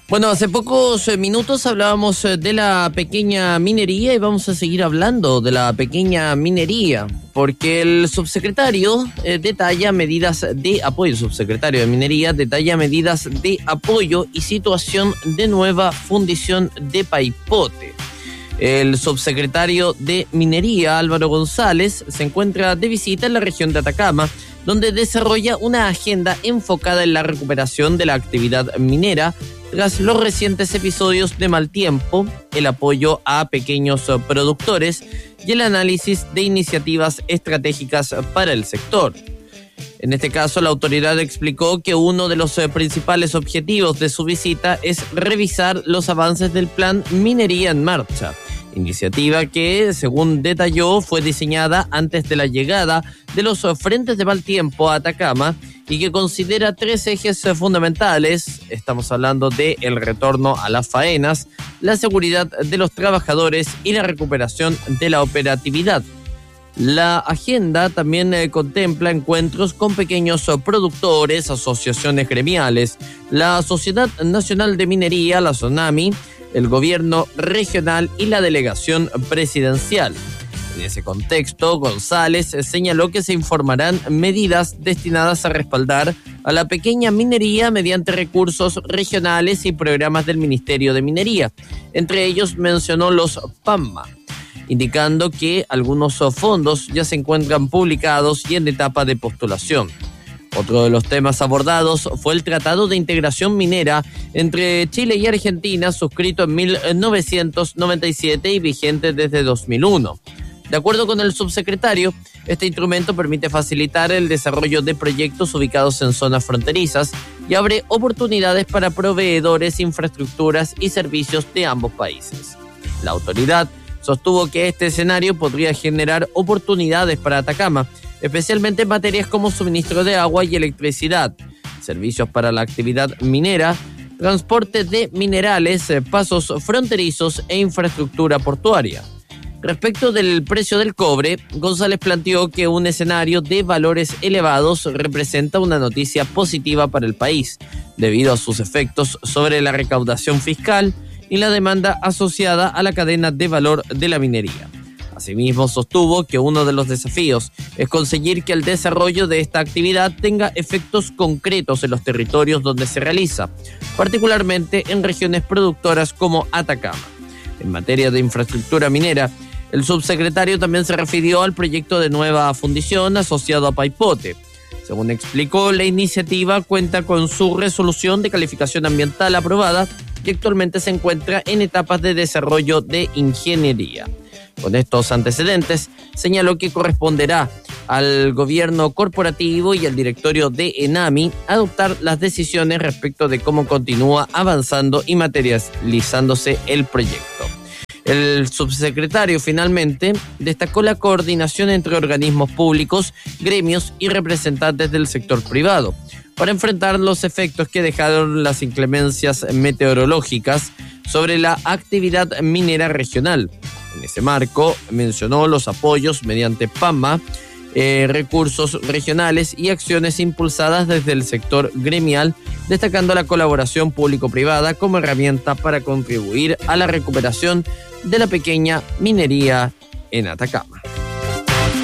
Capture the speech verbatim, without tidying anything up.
Bueno, hace pocos minutos hablábamos de la pequeña minería y vamos a seguir hablando de la pequeña minería, porque el subsecretario eh, detalla medidas de apoyo, el subsecretario de Minería detalla medidas de apoyo y situación de nueva fundición de Paipote. El subsecretario de Minería, Álvaro González, se encuentra de visita en la región de Atacama, donde desarrolla una agenda enfocada en la recuperación de la actividad minera tras los recientes episodios de mal tiempo, el apoyo a pequeños productores y el análisis de iniciativas estratégicas para el sector. En este caso, la autoridad explicó que uno de los principales objetivos de su visita es revisar los avances del Plan Minería en Marcha, iniciativa que, según detalló, fue diseñada antes de la llegada de los frentes de mal tiempo a Atacama y que considera tres ejes fundamentales. Estamos hablando de el retorno a las faenas, la seguridad de los trabajadores y la recuperación de la operatividad. La agenda también eh, contempla encuentros con pequeños productores, asociaciones gremiales, la Sociedad Nacional de Minería, la SONAMI, el gobierno regional y la delegación presidencial. En ese contexto, González señaló que se informarán medidas destinadas a respaldar a la pequeña minería mediante recursos regionales y programas del Ministerio de Minería. Entre ellos mencionó los PAMMA, indicando que algunos fondos ya se encuentran publicados y en etapa de postulación. Otro de los temas abordados fue el Tratado de Integración Minera entre Chile y Argentina, suscrito en mil novecientos noventa y siete y vigente desde dos mil uno. De acuerdo con el subsecretario, este instrumento permite facilitar el desarrollo de proyectos ubicados en zonas fronterizas y abre oportunidades para proveedores, infraestructuras y servicios de ambos países. La autoridad sostuvo que este escenario podría generar oportunidades para Atacama, especialmente en materias como suministro de agua y electricidad, servicios para la actividad minera, transporte de minerales, pasos fronterizos e infraestructura portuaria. Respecto del precio del cobre, González planteó que un escenario de valores elevados representa una noticia positiva para el país, debido a sus efectos sobre la recaudación fiscal y la demanda asociada a la cadena de valor de la minería. Asimismo, sostuvo que uno de los desafíos es conseguir que el desarrollo de esta actividad tenga efectos concretos en los territorios donde se realiza, particularmente en regiones productoras como Atacama. En materia de infraestructura minera, el subsecretario también se refirió al proyecto de nueva fundición asociado a Paipote. Según explicó, la iniciativa cuenta con su resolución de calificación ambiental aprobada y actualmente se encuentra en etapas de desarrollo de ingeniería. Con estos antecedentes, señaló que corresponderá al gobierno corporativo y al directorio de ENAMI adoptar las decisiones respecto de cómo continúa avanzando y materializándose el proyecto. El subsecretario finalmente destacó la coordinación entre organismos públicos, gremios y representantes del sector privado para enfrentar los efectos que dejaron las inclemencias meteorológicas sobre la actividad minera regional. En ese marco mencionó los apoyos mediante PAMMA, eh, recursos regionales y acciones impulsadas desde el sector gremial, destacando la colaboración público-privada como herramienta para contribuir a la recuperación de la pequeña minería en Atacama.